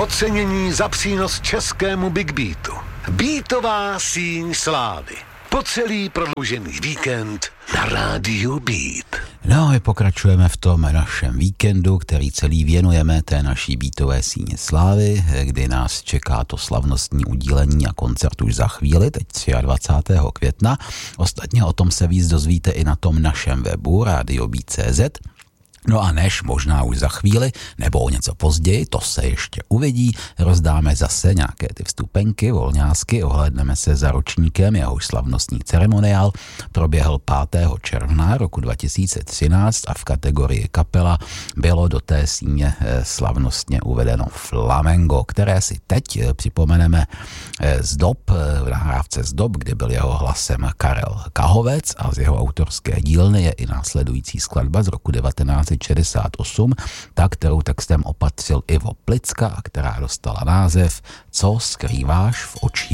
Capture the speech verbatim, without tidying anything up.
Ocenění za přínos českému Big Beatu. Beatová síň slávy. Po celý prodloužený víkend na rádiu Beat. No, my pokračujeme v tom našem víkendu, který celý věnujeme té naší beatové síně slávy, kdy nás čeká to slavnostní udílení a koncert už za chvíli, teď dvacátého třetího května. Ostatně o tom se víc dozvíte i na tom našem webu radio beat tečka cé zet. No a než možná už za chvíli, nebo o něco později, to se ještě uvidí, rozdáme zase nějaké ty vstupenky, volňásky, ohlédneme se za ročníkem, jehož slavnostní ceremoniál proběhl pátého června roku dva tisíce třináct a v kategorii kapela bylo do té síně slavnostně uvedeno Flamengo, které si teď připomeneme z dob, v nahrávce z dob, kdy byl jeho hlasem Karel Kahovec a z jeho autorské dílny je i následující skladba z roku devatenáct šedesát osm, ta, kterou textem opatřil Ivo Plicka a která dostala název Co skrýváš v očích.